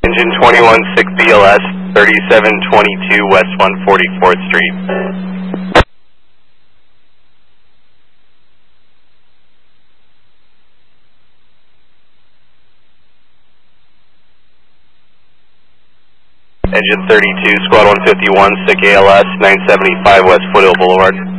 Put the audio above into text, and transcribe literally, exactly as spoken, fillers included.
Engine twenty-one six B L S, thirty-seven twenty-two West one forty-fourth Street. Engine thirty-two, Squad one fifty-one, S I C A L S, nine seventy-five West Foothill Boulevard.